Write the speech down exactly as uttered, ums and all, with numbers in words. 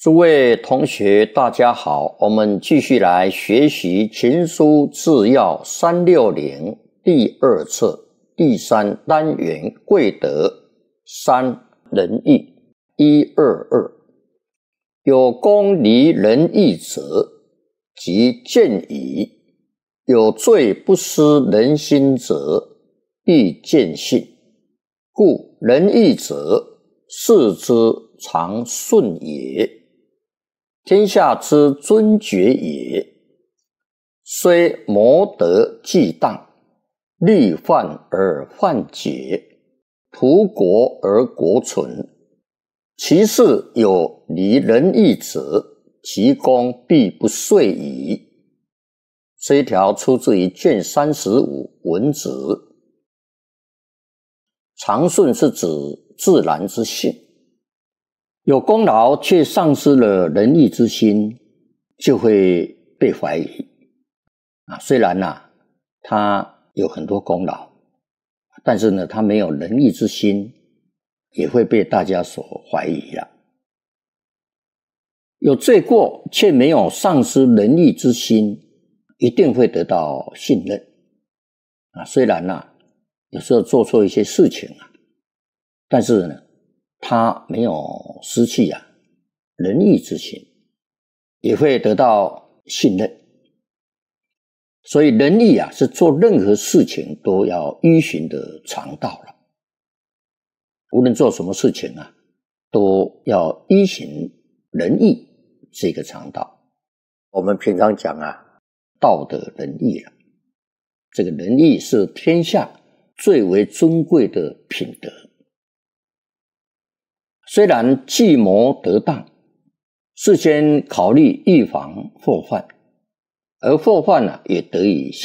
诸位同学大家好，我们继续来学习情书治要三六零第二册第三单元贵德三仁义一二二。有功离仁义者，即见矣；有罪不失人心者，必见性。故仁义者，事之常顺也，天下之尊爵也。虽谋得既当，虑犯而犯解，图国而国存。其事有离仁义者，其功必不遂矣。这一条出自于卷三十五文子。常顺是指自然之性，有功劳却丧失了仁义之心，就会被怀疑。啊，虽然呐、啊，他有很多功劳，但是呢，他没有仁义之心，也会被大家所怀疑了。有罪过却没有丧失仁义之心，一定会得到信任。啊，虽然呐、啊，有时候做错一些事情啊，但是呢，他没有失去啊仁义之心，也会得到信任。所以仁义啊，是做任何事情都要依循的常道了。无论做什么事情啊，都要依循仁义这个常道。我们平常讲啊，道德仁义了，这个仁义是天下最为尊贵的品德。虽然计谋得当，事先考虑预防祸患，而祸患啊也得以